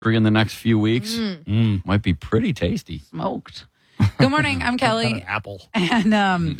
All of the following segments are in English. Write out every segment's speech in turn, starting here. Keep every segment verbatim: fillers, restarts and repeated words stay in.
in the next few weeks. Mm. Mm, might be pretty tasty. Smoked. Good morning. I'm Kelly. An apple. And um,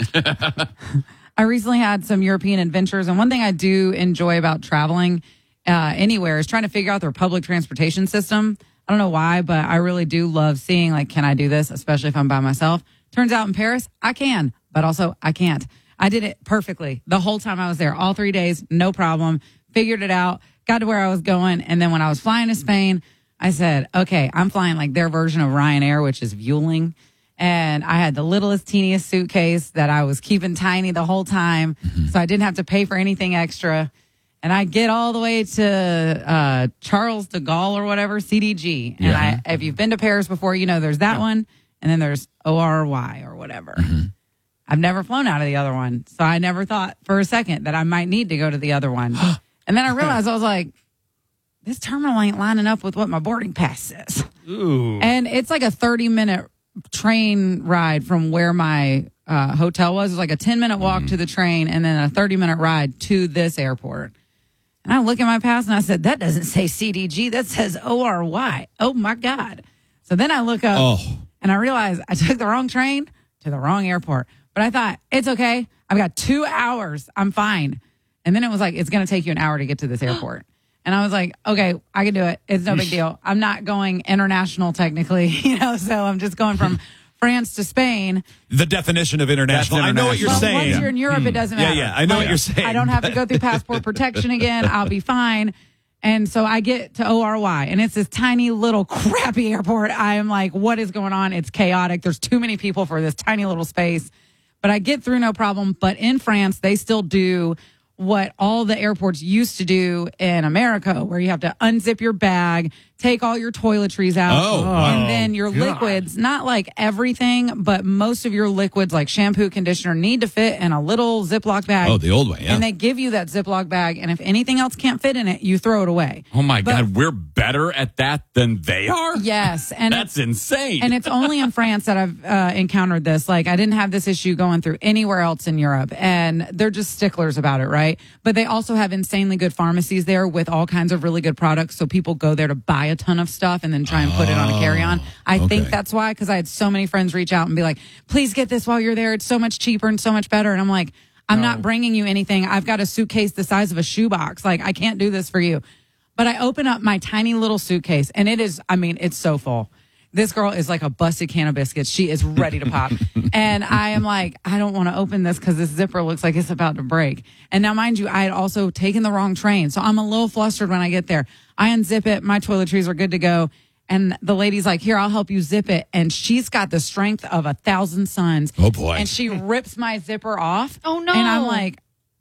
I recently had some European adventures. And one thing I do enjoy about traveling uh, anywhere is trying to figure out their public transportation system. I don't know why, but I really do love seeing, like, can I do this, especially if I'm by myself? Turns out in Paris, I can, but also I can't. I did it perfectly the whole time I was there, all three days, no problem. Figured it out, got to where I was going. And then when I was flying to Spain, I said, okay, I'm flying like their version of Ryanair, which is Vueling. And I had the littlest, teeniest suitcase that I was keeping tiny the whole time. Mm-hmm. So I didn't have to pay for anything extra. And I get all the way to uh, Charles de Gaulle or whatever, C D G. And yeah. I, if you've been to Paris before, you know there's that yeah. one. And then there's O R Y or whatever. Mm-hmm. I've never flown out of the other one. So I never thought for a second that I might need to go to the other one. And then I realized, I was like, this terminal ain't lining up with what my boarding pass says. Ooh. And it's like a thirty-minute train ride from where my uh, hotel was. It was like a ten-minute walk mm. to the train and then a thirty-minute ride to this airport. And I look at my pass and I said, that doesn't say C D G. That says O R Y. Oh, my God. So then I look up oh. and I realize I took the wrong train to the wrong airport. But I thought, it's okay. I've got two hours. I'm fine. And then it was like, it's going to take you an hour to get to this airport. And I was like, okay, I can do it. It's no big deal. I'm not going international technically, you know, so I'm just going from France to Spain. The definition of international. international. I know what you're well, saying. Once you're in Europe, mm. it doesn't matter. Yeah, yeah, I know like, what you're saying. I don't have to go through passport protection again. I'll be fine. And so I get to O R Y, and it's this tiny little crappy airport. I am like, what is going on? It's chaotic. There's too many people for this tiny little space. But I get through no problem. But in France, they still do what all the airports used to do in America, where you have to unzip your bag, take all your toiletries out, oh, and oh, then your God. liquids, not like everything, but most of your liquids like shampoo, conditioner need to fit in a little Ziploc bag. Oh, the old way, yeah. And they give you that Ziploc bag, and if anything else can't fit in it, you throw it away. Oh, my but, God. We're better at that than they are? Yes. And That's insane. And it's only in France that I've uh, encountered this. Like, I didn't have this issue going through anywhere else in Europe, and they're just sticklers about it, right? But they also have insanely good pharmacies there with all kinds of really good products, so people go there to buy a ton of stuff and then try and put it on a carry-on. I okay. think that's why, because I had so many friends reach out and be like, please get this while you're there. It's so much cheaper and so much better. And I'm like, I'm no. not bringing you anything. I've got a suitcase the size of a shoebox. Like, I can't do this for you. But I open up my tiny little suitcase, and it is, I mean, it's so full. This girl is like a busted can of biscuits. She is ready to pop. And I am like, I don't want to open this because this zipper looks like it's about to break. And now, mind you, I had also taken the wrong train. So I'm a little flustered when I get there. I unzip it. My toiletries are good to go. And the lady's like, here, I'll help you zip it. And she's got the strength of a thousand suns. Oh, boy. And she rips my zipper off. Oh, no. And I'm like,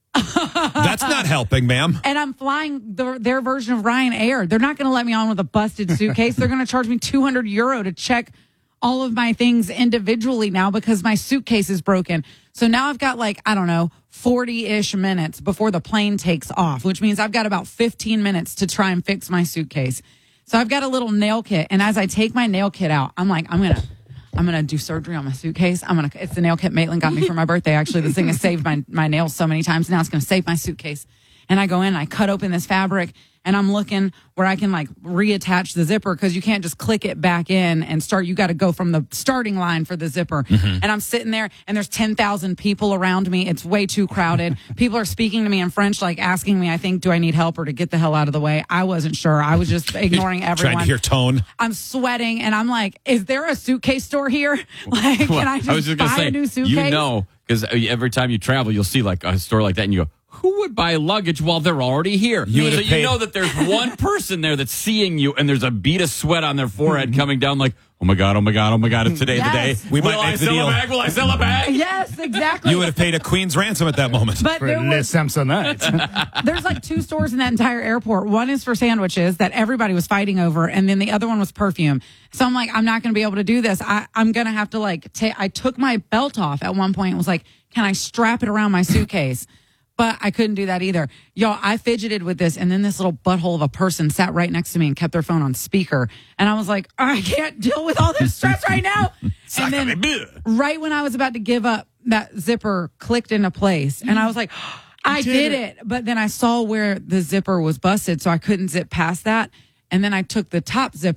that's not helping, ma'am. And I'm flying the, their version of Ryanair. They're not going to let me on with a busted suitcase. They're going to charge me two hundred euro to check all of my things individually now because my suitcase is broken. So now I've got like, I don't know, forty-ish minutes before the plane takes off, which means I've got about fifteen minutes to try and fix my suitcase. So I've got a little nail kit. And as I take my nail kit out, I'm like, I'm going to. I'm going to do surgery on my suitcase. I'm going to, it's the nail kit Maitland got me for my birthday. Actually, this thing has saved my, my nails so many times. Now it's going to save my suitcase. And I go in and I cut open this fabric and I'm looking where I can like reattach the zipper because you can't just click it back in and start. You got to go from the starting line for the zipper. Mm-hmm. And I'm sitting there and there's ten thousand people around me. It's way too crowded. People are speaking to me in French, like asking me, I think, do I need help or to get the hell out of the way? I wasn't sure. I was just ignoring everyone. Trying to hear tone. I'm sweating and I'm like, is there a suitcase store here? Like, well, can I just, I was just buy gonna say, a new suitcase? You know, because every time you travel, you'll see like a store like that and you go, who would buy luggage while they're already here? You so you paid- know that there's one person there that's seeing you and there's a bead of sweat on their forehead coming down like, oh my God, oh my God, oh my God, it's today Yes. the day. We Will might I make the sell deal. a bag? Will I sell a bag? Yes, exactly. You would have paid a queen's ransom at that moment. But For there Les was, Samsonites. there's like two stores in that entire airport. One is for sandwiches that everybody was fighting over, and then the other one was perfume. So I'm like, I'm not going to be able to do this. I, I'm going to have to like take, I took my belt off at one point and was like, can I strap it around my suitcase? But I couldn't do that either. Y'all, I fidgeted with this, and then this little butthole of a person sat right next to me and kept their phone on speaker. And I was like, I can't deal with all this stress right now. And then right when I was about to give up, that zipper clicked into place. And I was like, I did it. But then I saw where the zipper was busted, so I couldn't zip past that. And then I took the top zipper